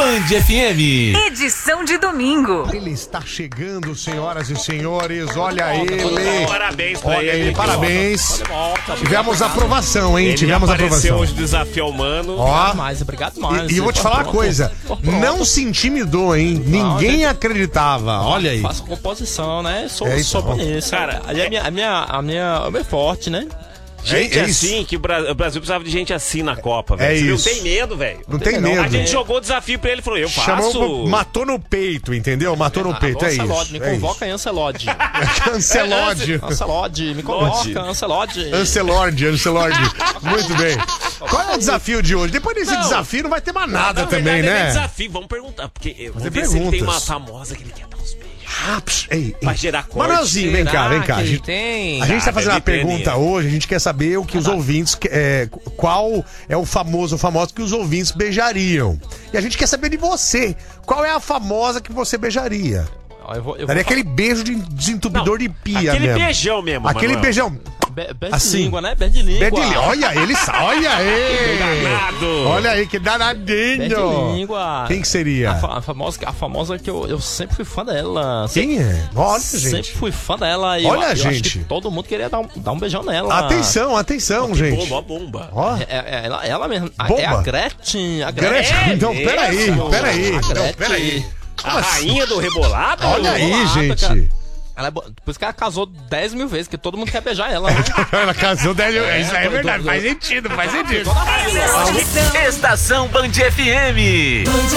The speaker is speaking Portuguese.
Band FM. Edição de domingo. Ele está chegando, senhoras e senhores. Olha ele. Parabéns pra Olha ele, parabéns. Volta, Tivemos aprovação, hein? Ele Tivemos apareceu aprovação. hoje, desafiou o mano. Ó, obrigado mais. e eu vou te falar uma coisa. Não se intimidou, hein? Ninguém acreditava. Olha aí. Faço composição, né? Sou É isso, bonito. Cara, ali a minha é forte, né? Gente É isso. assim, que o Brasil precisava de gente assim na Copa, velho. É Você isso. Não tem medo, velho. Não tem medo. A gente jogou o desafio pra ele e falou, eu faço. Chamou, matou no peito, entendeu? Matou no peito, é Ancelotti, isso. me convoca aí, Ancelotti. Ancelotti. Ancelotti, me convoca, Ancelotti. Ancelorde. Muito bem. Qual é o desafio de hoje? Depois desse desafio não vai ter mais nada Na também, verdade, né? É desafio, vamos perguntar. Porque vamos ver perguntas. se ele tem uma famosa que ele quer dar uns beijos. Ei. Vai gerar corte. Manuelzinho, vem cá. A gente, tem. a gente tá fazendo uma deve ter, pergunta né? hoje, a gente quer saber o que os ouvintes. Qual é o famoso que os ouvintes beijariam. E a gente quer saber de você. Qual é a famosa que você beijaria? Daria aquele beijo de desentupidor de pia Aquele mesmo. beijão mesmo, Aquele Manuel. beijão. Beijo Assim. de língua, né? Beijo de língua. Olha ele, olha aí. Danado. Olha aí, que danadinho. Beijo de língua. Quem que seria? A famosa que eu sempre fui fã dela. Quem é? Olha, Sempre gente. fui fã dela. E Olha, eu acho gente. que todo mundo queria dar um beijão nela. Atenção, gente. Bomba. Ó. Ela mesmo. Bomba. É a Gretchen. Gretchen, então, peraí. Então, peraí. A rainha do rebolado? Olha aí, Rebolada, gente. cara. Por isso que ela casou 10 mil vezes, porque todo mundo quer beijar ela. Ela casou 10 mil. Isso aí é verdade, faz sentido. Estação Band FM. Band